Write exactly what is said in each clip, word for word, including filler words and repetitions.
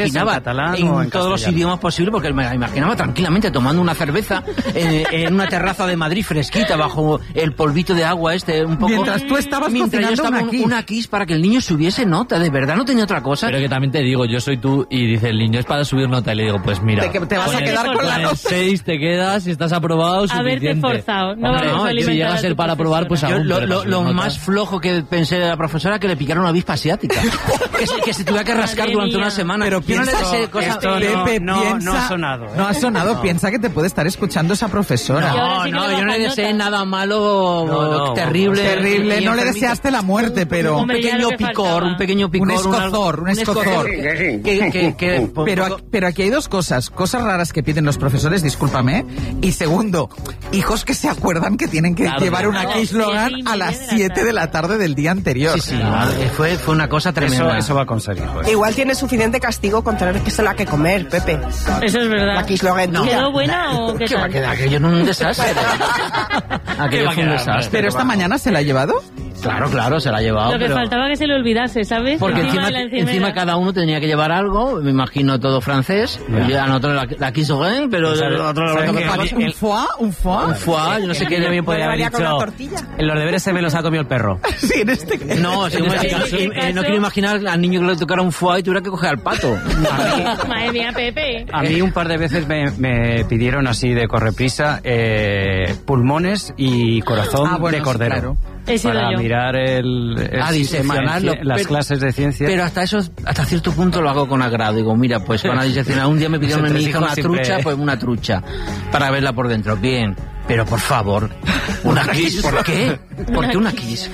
imaginaba en catalán en, o en todos los castellano? idiomas posibles, porque me la imaginaba tranquilamente tomando una cerveza en, en una terraza de Madrid fresquita bajo el polvito de agua este, un poco. Mientras tú estabas Mientras yo cocinando estaba una quiche. una quiche para que el niño subiese nota, de verdad no tenía otra cosa. Pero que también te digo, yo soy tú y dice el niño es para subir nota y le digo, pues mira, Te, que te vas a con el- quedar con la con el nota. seis te quedas y estás aprobado suficiente. Haberte forzado, no Hombre, vamos a si alimentar llega a a ser tu para probar, pues profesora. Yo, aún, lo pero lo, para subir lo nota. más flojo que pensé de la profesora era que le picara una avispa asiática. que, se, que se tuviera que rascar Madre durante mía. una semana. Pero Yo no le piensa- deseo cosas- esto no- Pepe, no- piensa, no ha sonado, ¿eh? No ha sonado, No. piensa que te puede estar escuchando esa profesora. Y ahora No, sí que no, le yo no le bajan deseé nota. nada malo, No, no, terrible. Terrible, y no le enfermita. deseaste la muerte, pero... Un Hombre, ya pequeño lo que picor, faltaba. un pequeño picor. Un escozor, un escozor. Que, que, que, que- Pero, aquí- pero aquí hay dos cosas, cosas raras que piden los profesores, discúlpame, ¿eh? Y segundo, hijos que se acuerdan que tienen que Claro, llevar una claro. quiche Logan Siete y a media las de la siete de la tarde. tarde del día anterior. Sí, sí, eh, fue, fue una cosa Eso, tremenda. eso va a conseguir. Pues. Igual tiene suficiente castigo con tener que se la que comer, Pepe. Eso es verdad. La Kislogen tuya. ¿Quedó buena o qué ¿Qué va a tal? quedar? Aquello en un desastre. Aquello va a fue un quedar? desastre. Pero esta mañana se la ha llevado. Claro, claro, se la ha llevado. Lo que pero- faltaba que se le olvidase, ¿sabes? Porque encima, de la encimera. encima cada uno tenía que llevar algo, me imagino todo francés. Ya. Yo anoto la, la Kislogen, pero ¿Sabe- el otro sabe lo que que el- Un foie, un foie. un foie, yo no sé qué también podría haber Llevaría con dicho, una tortilla. en los deberes se me los ha comido el perro. Sí, en este caso. No, según- este eh, caso- eh, no quiero imaginar al niño que le tocara un foie y tuviera que coger al pato. Madre mía, Pepe. A mí un par de veces me, me pidieron así de correprisa eh, pulmones y corazón Ah, bueno, de sí, cordero. claro. He sido Para yo. mirar el, el Ah, sistema, diseccionarlo, el ci- las pero- clases de ciencia. Pero hasta eso, hasta cierto punto lo hago con agrado. Digo, mira, pues van a diseccionar. Un día me pidieron a mi Entre hija hijos una siempre- trucha, pues una trucha. Para verla por dentro. Bien. Pero por favor, una kiss. ¿Por qué? ¿Por qué una kiss?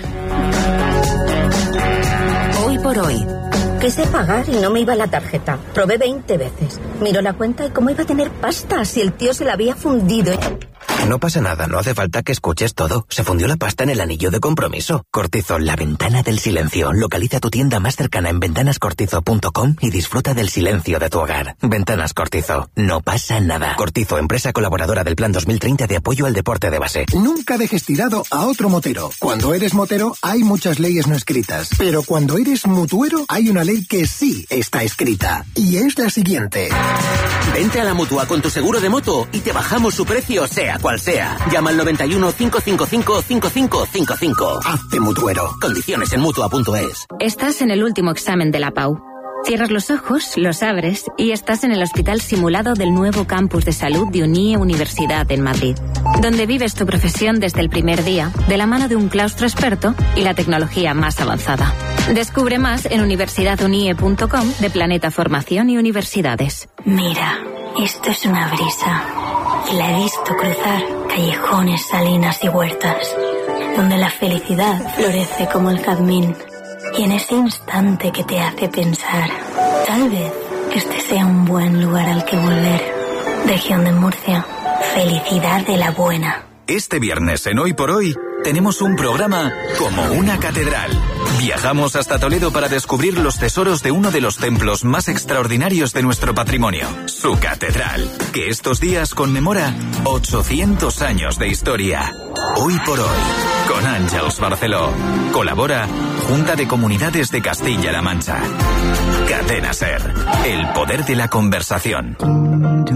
Hoy por hoy. Quise pagar y no me iba la tarjeta. Probé veinte veces. Miró la cuenta y cómo iba a tener pasta si el tío se la había fundido. No pasa nada, no hace falta que escuches todo. Se fundió la pasta en el anillo de compromiso. Cortizo, la ventana del silencio. Localiza tu tienda más cercana en ventanas cortizo punto com y disfruta del silencio de tu hogar. Ventanas Cortizo, no pasa nada. Cortizo, empresa colaboradora del Plan dos mil treinta de apoyo al deporte de base. Nunca dejes tirado a otro motero. Cuando eres motero hay muchas leyes no escritas, pero cuando eres mutuero hay una ley que sí está escrita, y es la siguiente. Vente a la Mutua con tu seguro de moto y te bajamos su precio sea cual sea. Llama al noventa y uno, cinco cinco cinco, cinco cinco cinco cinco. Hazte mutuero. Condiciones en mutua punto es. Estás en el último examen de la P A U. Cierras los ojos, los abres y estás en el hospital simulado del nuevo campus de salud de Unie Universidad en Madrid, donde vives tu profesión desde el primer día, de la mano de un claustro experto y la tecnología más avanzada. Descubre más en universidad unie punto com de Planeta Formación y Universidades. Mira, esto es una brisa. Y la he visto cruzar callejones, salinas y huertas, donde la felicidad florece como el jazmín. Y en ese instante que te hace pensar, tal vez este sea un buen lugar al que volver. Región de Murcia, felicidad de la buena. Este viernes en Hoy por Hoy tenemos un programa como una catedral. Viajamos hasta Toledo para descubrir los tesoros de uno de los templos más extraordinarios de nuestro patrimonio, su catedral, que estos días conmemora ochocientos años de historia. Hoy por Hoy, con Àngels Barceló. Colabora Junta de Comunidades de Castilla-La Mancha. Cadena SER, el poder de la conversación.